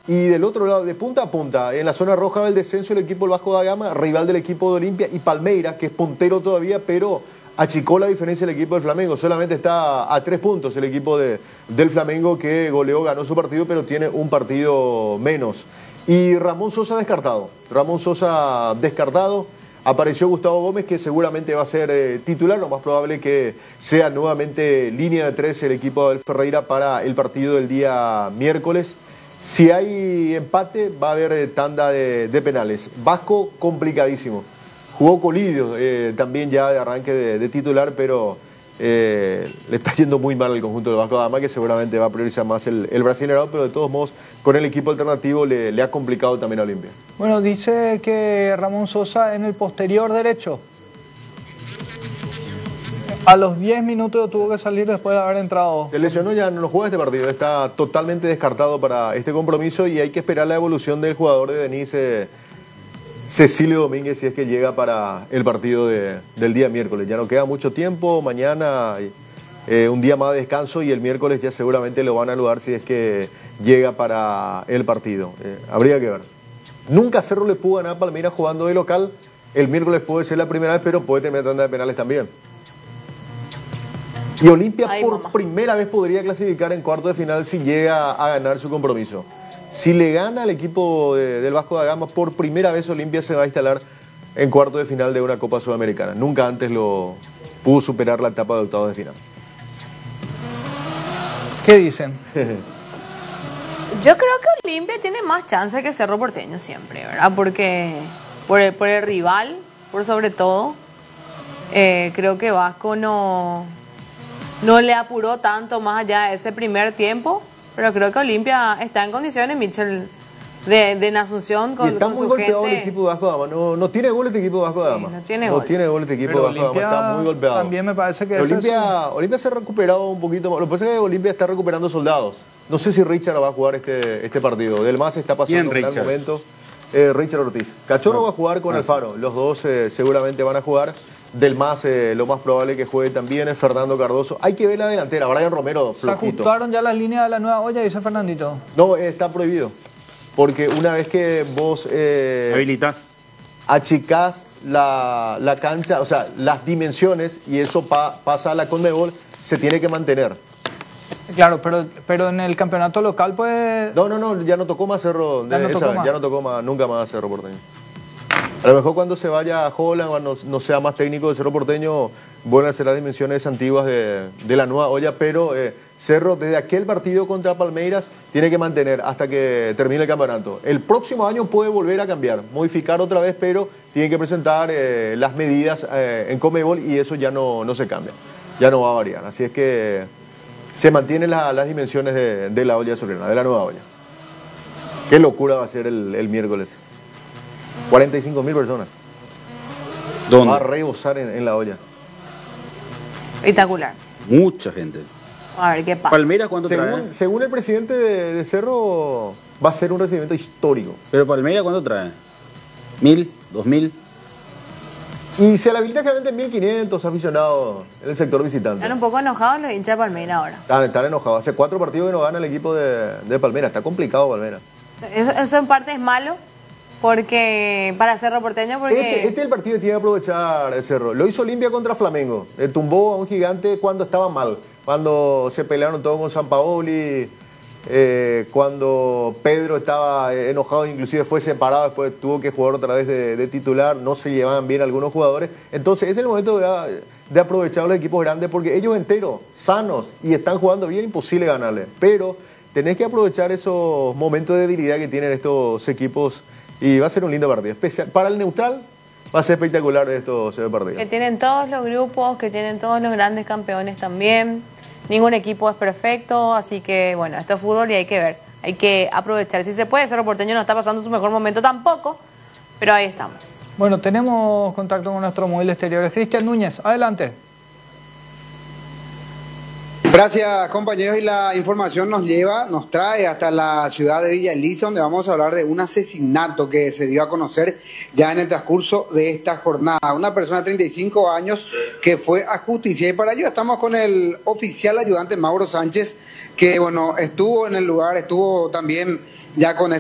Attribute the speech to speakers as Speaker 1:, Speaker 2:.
Speaker 1: Y del otro lado, de punta a punta, en la zona roja del descenso, el equipo del Vasco da Gama, rival del equipo de Olimpia, y Palmeiras, que es puntero todavía, pero achicó la diferencia del equipo del Flamengo. Solamente está a 3 puntos el equipo del Flamengo, que goleó, ganó su partido, pero tiene un partido menos. Y Ramón Sosa descartado. Apareció Gustavo Gómez, que seguramente va a ser titular. Lo más probable que sea nuevamente línea de 3 el equipo del Ferreira para el partido del día miércoles. Si hay empate, va a haber tanda de penales. Vasco, complicadísimo. Jugó Colidio también ya de arranque de titular, pero le está yendo muy mal al conjunto del Vasco da Gama, que seguramente va a priorizar más el brasileño, pero de todos modos, con el equipo alternativo le ha complicado también a Olimpia.
Speaker 2: Bueno, dice que Ramón Sosa en el posterior derecho. A los 10 minutos tuvo que salir después de haber entrado.
Speaker 1: Se lesionó, ya no juega este partido, está totalmente descartado para este compromiso y hay que esperar la evolución del jugador de Denis, Cecilio Domínguez, si es que llega para el partido del día miércoles. Ya no queda mucho tiempo, mañana un día más de descanso y el miércoles ya seguramente lo van a anudar si es que llega para el partido. Habría que ver. Nunca Cerro le pudo ganar a Palmeiras jugando de local. El miércoles puede ser la primera vez, pero puede tener tanda de penales también. Y Olimpia primera vez podría clasificar en cuarto de final si llega a ganar su compromiso. Si le gana al equipo del Vasco da Gama, por primera vez Olimpia se va a instalar en cuarto de final de una Copa Sudamericana. Nunca antes lo pudo superar la etapa de octavos de final.
Speaker 2: ¿Qué dicen?
Speaker 3: Yo creo que Olimpia tiene más chance que Cerro Porteño siempre, ¿verdad? Porque por el rival, por sobre todo, creo que Vasco no le apuró tanto más allá de ese primer tiempo, pero creo que Olimpia está en condiciones, Michel, de en Asunción con,
Speaker 1: está
Speaker 3: con
Speaker 1: muy
Speaker 3: su
Speaker 1: golpeado
Speaker 3: gente.
Speaker 1: El equipo de Vasco da Gama, no tiene gol este equipo de Vasco da Gama.
Speaker 3: Sí, no tiene gol
Speaker 1: este equipo
Speaker 2: pero
Speaker 1: de Vasco da Gama, está muy golpeado.
Speaker 2: También me parece que
Speaker 1: Olimpia se ha recuperado un poquito más. Lo que pasa es que Olimpia está recuperando soldados. No sé si Richard va a jugar este partido. Del MAS está pasando un gran momento. Richard Ortiz. Cachorro va a jugar con Alfaro. Los dos seguramente van a jugar. Del MAS lo más probable que juegue también es Fernando Cardoso. Hay que ver la delantera. Brian Romero, flojito.
Speaker 2: ¿Se ajustaron ya las líneas de la nueva olla, dice Fernandito?
Speaker 1: No, está prohibido. Porque una vez que vos
Speaker 4: habilitas,
Speaker 1: achicás la cancha, o sea, las dimensiones, y eso pasa a la Conmebol, se tiene que mantener.
Speaker 2: Claro, pero en el campeonato local, pues...
Speaker 1: No, ya no tocó más Cerro. Ya no tocó más, nunca más Cerro Porteño. A lo mejor cuando se vaya a Holland, no sea más técnico de Cerro Porteño, vuelven a ser las dimensiones antiguas de la nueva olla, pero Cerro, desde aquel partido contra Palmeiras, tiene que mantener hasta que termine el campeonato. El próximo año puede volver a cambiar, modificar otra vez, pero tiene que presentar las medidas en Conmebol y eso ya no se cambia, ya no va a variar. Así es que se mantienen las dimensiones de la olla azulgrana, de la nueva olla. Qué locura va a ser el miércoles. 45.000 personas.
Speaker 4: ¿Dónde?
Speaker 1: Va a rebosar en la olla.
Speaker 3: Espectacular.
Speaker 4: Mucha gente.
Speaker 3: A ver qué pasa.
Speaker 4: ¿Palmeiras cuánto trae?
Speaker 1: Según el presidente de Cerro, va a ser un recibimiento histórico.
Speaker 4: ¿Pero Palmeiras cuánto trae? ¿1.000? ¿2.000?
Speaker 1: Y se le habilita claramente 1.500 aficionados en el sector visitante.
Speaker 3: Están un poco enojados los hinchas de Palmeiras ahora.
Speaker 1: Están enojados. Hace 4 partidos que no gana el equipo de Palmeiras. Está complicado Palmeiras.
Speaker 3: Eso en parte es malo. Porque para Cerro Porteño, porque...
Speaker 1: Este es el partido que tiene que aprovechar el Cerro. Lo hizo Olimpia contra Flamengo. Tumbó a un gigante cuando estaba mal. Cuando se pelearon todos con Sampaoli. Cuando Pedro estaba enojado, inclusive fue separado. Después tuvo que jugar otra vez de titular. No se llevaban bien algunos jugadores. Entonces es el momento de aprovechar a los equipos grandes. Porque ellos enteros, sanos y están jugando bien, imposible ganarle. Pero tenés que aprovechar esos momentos de debilidad que tienen estos equipos. Y va a ser un lindo partido. Especial. Para el neutral va a ser espectacular estos partidos.
Speaker 3: Que tienen todos los grupos, que tienen todos los grandes campeones también. Ningún equipo es perfecto, así que bueno, esto es fútbol y hay que ver. Hay que aprovechar. Si se puede, Cerro Porteño no está pasando su mejor momento tampoco, pero ahí estamos.
Speaker 2: Bueno, tenemos contacto con nuestro móvil exterior. Cristian Núñez, adelante.
Speaker 5: Gracias, compañeros, y la información nos trae hasta la ciudad de Villa Elisa, donde vamos a hablar de un asesinato que se dio a conocer ya en el transcurso de esta jornada. Una persona de 35 años que fue a justicia, y para ello estamos con el oficial ayudante Mauro Sánchez, que bueno, estuvo en el lugar, estuvo también ya con